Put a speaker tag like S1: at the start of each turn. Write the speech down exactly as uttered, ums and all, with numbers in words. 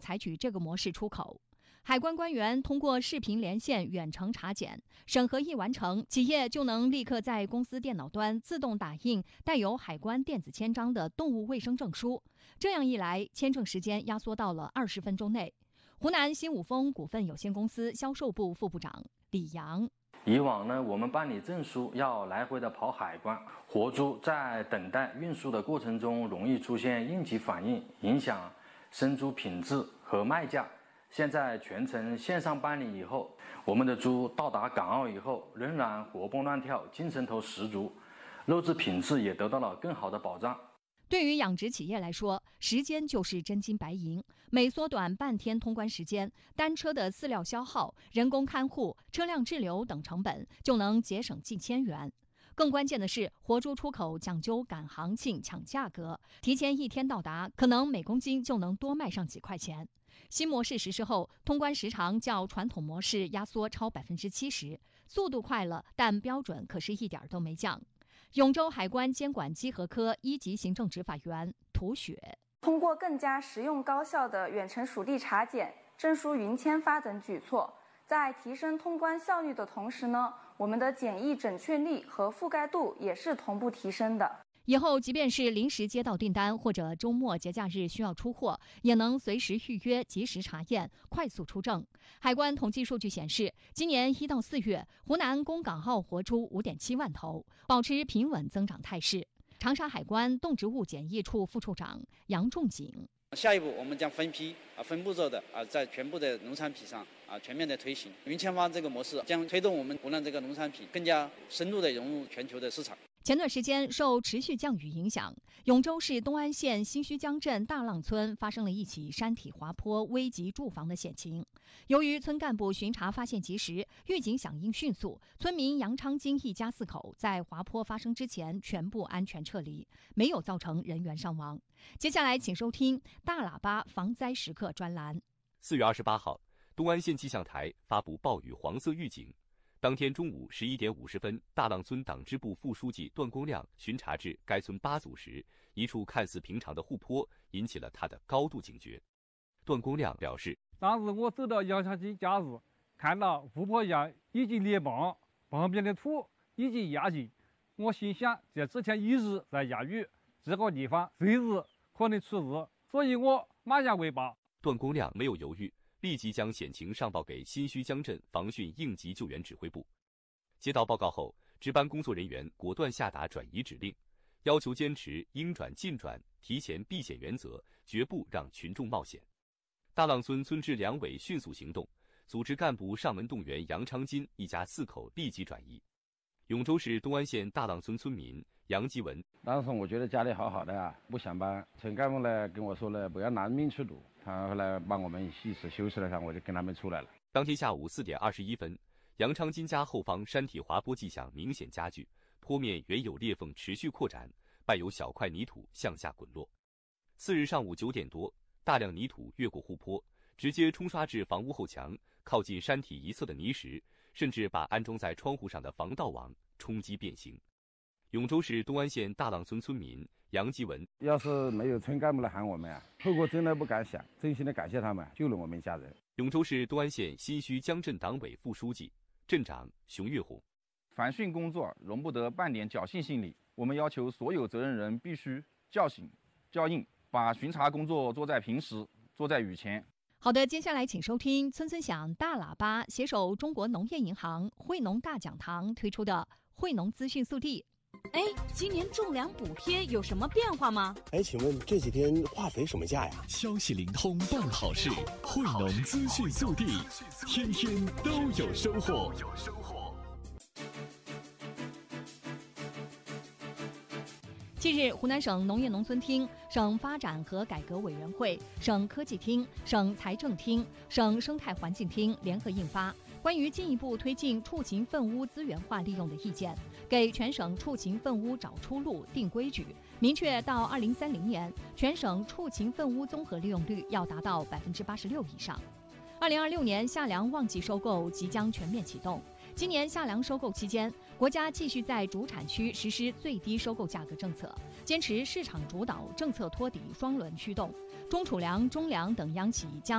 S1: 采取这个模式出口。海关官员通过视频连线远程查检，审核一完成，企业就能立刻在公司电脑端自动打印带有海关电子签章的动物卫生证书。这样一来，签证时间压缩到了二十分钟内。湖南新五丰股份有限公司销售部副部长李阳：
S2: 以往呢，我们办理证书要来回的跑海关，活猪在等待运输的过程中容易出现应激反应，影响生猪品质和卖价。现在全程线上办理以后，我们的猪到达港澳以后仍然活蹦乱跳，精神头十足，肉质品质也得到了更好的保障。
S1: 对于养殖企业来说，时间就是真金白银，每缩短半天通关时间，单车的饲料消耗、人工看护、车辆滞留等成本就能节省近千元。更关键的是，活猪出口讲究赶行情、抢价格，提前一天到达，可能每公斤就能多卖上几块钱。新模式实施后，通关时长较传统模式压缩超百分之七十，速度快了，但标准可是一点都没降。永州海关监管稽核科一级行政执法员涂雪：
S3: 通过更加实用高效的远程属地查检、证书云签发等举措，在提升通关效率的同时呢，我们的检疫准确率和覆盖度也是同步提升的。
S1: 以后即便是临时接到订单或者周末节假日需要出货，也能随时预约、及时查验、快速出证。海关统计数据显示，今年一到四月，湖南供港澳活猪 五点七万头，保持平稳增长态势。长沙海关动植物检疫处副处长杨仲景：
S4: 下一步，我们将分批啊、分步骤的啊，在全部的农产品上啊全面的推行云签发这个模式，将推动我们湖南这个农产品更加深入的融入全球的市场。
S1: 前段时间，受持续降雨影响，永州市东安县新圩江镇大浪村发生了一起山体滑坡危及住房的险情。由于村干部巡查发现及时，预警响应迅速，村民杨昌金一家四口在滑坡发生之前全部安全撤离，没有造成人员伤亡。接下来，请收听大喇叭防灾时刻专栏。
S5: 四月二十八号，东安县气象台发布暴雨黄色预警。当天中午十一点五十分，大浪村党支部副书记段公亮巡查至该村八组时，一处看似平常的护坡引起了他的高度警觉。段公亮表示，
S6: 当时我走到杨昌金家时，看到护坡崖已经裂崩，旁边的土已经压进，我心想这之前一直在下雨，这个地方随时可能出事，所以我马上围坝。
S5: 段公亮没有犹豫，立即将险情上报给新圩江镇防汛应急救援指挥部。接到报告后，值班工作人员果断下达转移指令，要求坚持应转尽转、提前避险原则，绝不让群众冒险。大浪村村支两委迅速行动，组织干部上门动员杨昌金一家四口立即转移。永州市东安县大浪村村民杨吉文：
S7: 当时我觉得家里好好的啊，不想搬。村干部呢跟我说了，不要拿命去赌。他后来帮我们一起休息了下，我就跟他们出来了。
S5: 当天下午四点二十一分，杨昌金家后方山体滑坡迹象明显加剧，坡面原有裂缝持续扩展，伴有小块泥土向下滚落。次日上午九点多，大量泥土越过护坡，直接冲刷至房屋后墙，靠近山体一侧的泥石，甚至把安装在窗户上的防盗网冲击变形。永州市东安县大浪村村民杨吉文：
S7: 要是没有村干部来喊我们啊，后果真的不敢想，真心的感谢他们救了我们一家人。
S5: 永州市东安县新圩江镇党委副书记、镇长熊月红：
S8: 防汛工作容不得半点侥幸心理，我们要求所有责任人必须叫醒、叫硬，把巡查工作做在平时，做在雨前。
S1: 好的，接下来请收听村村响大喇叭携手中国农业银行惠农大讲堂推出的惠农资讯速递。
S9: 哎，今年种粮补贴有什么变化吗？
S10: 哎，请问这几天化肥什么价呀？
S11: 消息灵通办好事，惠农资讯速递，天天都有收获。
S1: 近日，湖南省农业农村厅、省发展和改革委员会、省科技厅、省财政厅、省生态环境厅联合印发关于进一步推进畜禽粪污资源化利用的意见，给全省畜禽粪污找出路、定规矩，明确到二零三零年，全省畜禽粪污综合利用率要达到百分之八十六以上。二零二六年夏粮旺季收购即将全面启动。今年夏粮收购期间，国家继续在主产区实施最低收购价格政策，坚持市场主导、政策托底双轮驱动。中储粮、中粮等央企将